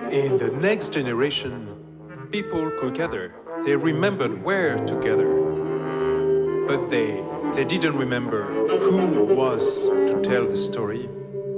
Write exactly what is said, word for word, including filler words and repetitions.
In the next generation, people could gather. They remembered where to gather, but they they didn't remember who was to tell the story.